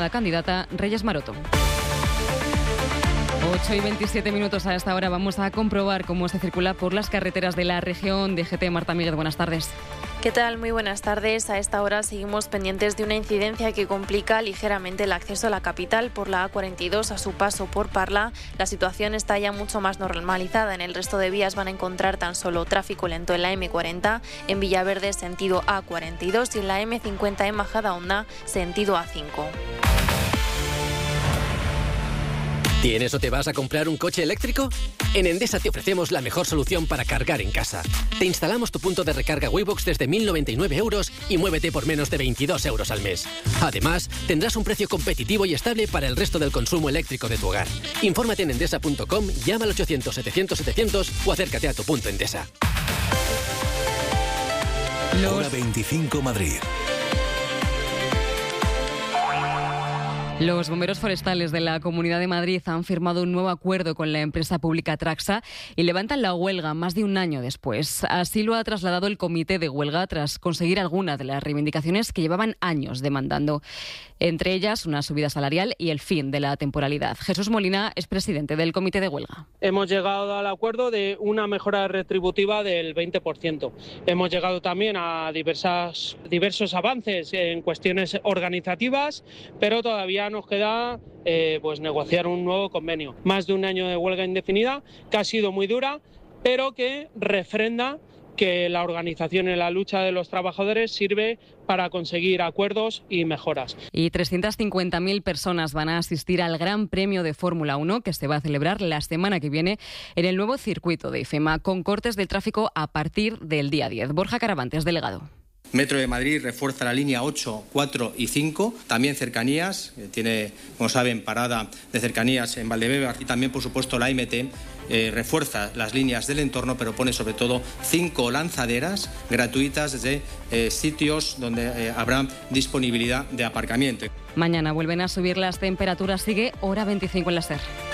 La candidata Reyes Maroto. 8:27 a esta hora. Vamos a comprobar cómo se circula por las carreteras de la región. DGT, Marta Míguez, buenas tardes. ¿Qué tal? Muy buenas tardes. A esta hora seguimos pendientes de una incidencia que complica ligeramente el acceso a la capital por la A42 a su paso por Parla. La situación está ya mucho más normalizada. En el resto de vías van a encontrar tan solo tráfico lento en la M40, en Villaverde sentido A42 y en la M50 en Majadahonda sentido A5. ¿Tienes o te vas a comprar un coche eléctrico? En Endesa te ofrecemos la mejor solución para cargar en casa. Te instalamos tu punto de recarga Waybox desde 1.099 euros y muévete por menos de 22 euros al mes. Además, tendrás un precio competitivo y estable para el resto del consumo eléctrico de tu hogar. Infórmate en endesa.com, llama al 800-700-700 o acércate a tu punto Endesa. Hora 25 Madrid. Los bomberos forestales de la Comunidad de Madrid han firmado un nuevo acuerdo con la empresa pública Traxa y levantan la huelga más de un año después. Así lo ha trasladado el comité de huelga tras conseguir algunas de las reivindicaciones que llevaban años demandando. Entre ellas, una subida salarial y el fin de la temporalidad. Jesús Molina es presidente del comité de huelga. Hemos llegado al acuerdo de una mejora retributiva del 20%. Hemos llegado también a diversos avances en cuestiones organizativas, pero todavía nos queda negociar un nuevo convenio. Más de un año de huelga indefinida, que ha sido muy dura, pero que refrenda que la organización en la lucha de los trabajadores sirve para conseguir acuerdos y mejoras. Y 350.000 personas van a asistir al Gran Premio de Fórmula 1 que se va a celebrar la semana que viene en el nuevo circuito de IFEMA, con cortes del tráfico a partir del día 10. Borja Caravantes, delegado. Metro de Madrid refuerza la línea 8, 4 y 5, también cercanías, tiene, como saben, parada de cercanías en Valdebebas y también, por supuesto, la MT refuerza las líneas del entorno, pero pone sobre todo 5 lanzaderas gratuitas desde sitios donde habrá disponibilidad de aparcamiento. Mañana vuelven a subir las temperaturas, sigue hora 25 en la SER.